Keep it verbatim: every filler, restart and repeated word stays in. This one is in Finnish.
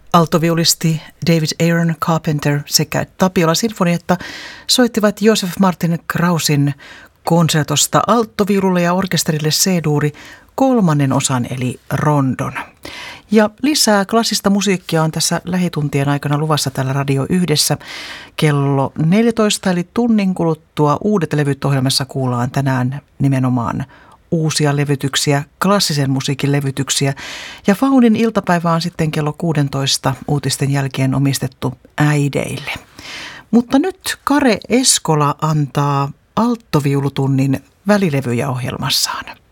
Altoviulisti David Aaron Carpenter sekä Tapiola Sinfonietta soittivat Joseph Martin Krausin konsertosta alttoviululle ja orkesterille C-duuri kolmannen osan eli rondon. Ja lisää klassista musiikkia on tässä lähituntien aikana luvassa täällä Radio Yhdessä. Kello neljätoista eli tunnin kuluttua Uudet levyt -ohjelmassa kuullaan tänään nimenomaan uusia levytyksiä, klassisen musiikin levytyksiä. Ja Faunin iltapäivä on sitten kello kuusitoista uutisten jälkeen omistettu äideille. Mutta nyt Kare Eskola antaa alttoviulutunnin välilevyjä ohjelmassaan.